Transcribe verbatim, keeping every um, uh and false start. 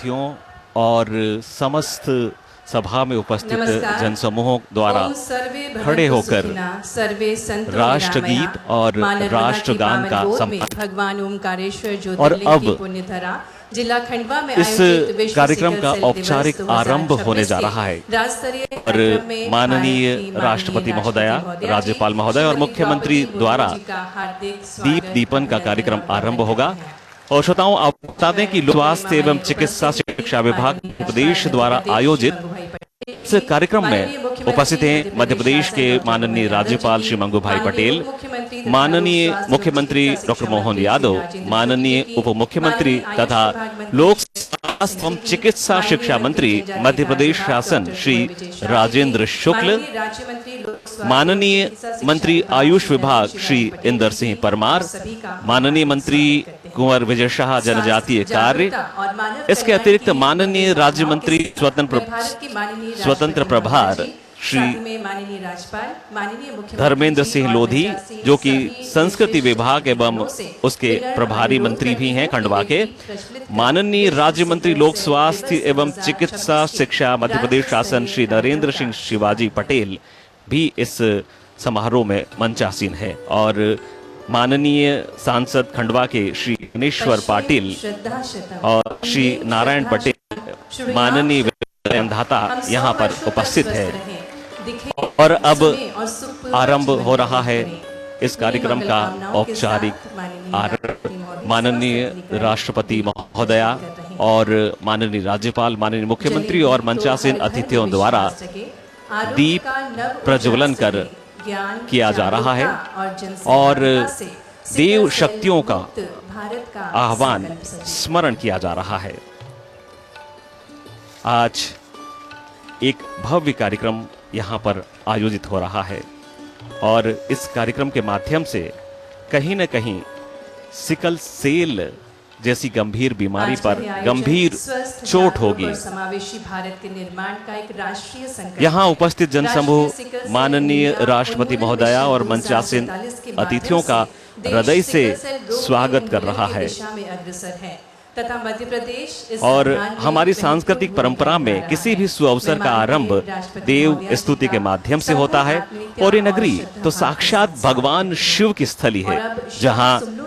अतिथियों और समस्त सभा में उपस्थित जनसमूहों द्वारा खड़े होकर राष्ट्रगीत और राष्ट्रगान का सम्मान भगवान ओमकारेश्वर और अब जिला खंडवा में इस कार्यक्रम का औपचारिक आरंभ होने जा रहा है और माननीय राष्ट्रपति महोदया, राज्यपाल महोदय और मुख्यमंत्री द्वारा दीप दीपन का कार्यक्रम आरंभ होगा। और श्रोताओं, आप बता दें कि स्वास्थ्य एवं चिकित्सा शिक्षा विभाग प्रदेश द्वारा आयोजित इस कार्यक्रम में उपस्थित हैं मध्य प्रदेश के माननीय राज्यपाल श्री मंगू भाई पटेल, माननीय मुख्यमंत्री डॉक्टर मोहन यादव, माननीय उप मुख्यमंत्री तथा लोक स्वास्थ्य एवं चिकित्सा शिक्षा मंत्री मध्य प्रदेश शासन श्री राजेंद्र शुक्ल, माननीय मंत्री आयुष विभाग श्री इंदर सिंह परमार, माननीय मंत्री कुंवर विजय शाह जनजातीय कार्य, इसके अतिरिक्त माननीय राज्य मंत्री स्वतंत्र स्वतंत्र प्रभार श्री धर्मेंद्र सिंह लोधी, जो कि संस्कृति विभाग एवं उसके प्रभारी मंत्री भी हैं खंडवा के, माननीय राज्य मंत्री लोक स्वास्थ्य एवं चिकित्सा शिक्षा मध्य प्रदेश शासन श्री नरेंद्र सिंह शिवाजी पटेल भी इस समारोह में मंचासीन है और माननीय सांसद खंडवा के श्री गणेश्वर पाटिल और श्री नारायण पटेल, माननीय विधाता यहाँ पर उपस्थित है। और अब आरंभ हो रहा है इस कार्यक्रम का औपचारिक आरंभ। माननीय राष्ट्रपति महोदया और माननीय राज्यपाल, माननीय मुख्यमंत्री और मंचासीन अतिथियों द्वारा दीप प्रज्वलन कर किया जा रहा है और देव शक्तियों का आह्वान स्मरण किया जा रहा है। आज एक भव्य कार्यक्रम यहाँ पर आयोजित हो रहा है और इस कार्यक्रम के माध्यम से कहीं न कहीं सिकल सेल जैसी गंभीर बीमारी पर गंभीर चोट होगी। यहाँ उपस्थित जनसमूह माननीय राष्ट्रपति महोदया और मंचासीन अतिथियों का हृदय से स्वागत कर रहा है तथा मध्य प्रदेश और हमारी सांस्कृतिक परंपरा में किसी भी सुअवसर का आरंभ देव स्तुति के माध्यम से होता है और ये नगरी तो साक्षात भगवान शिव की स्थली है, जहां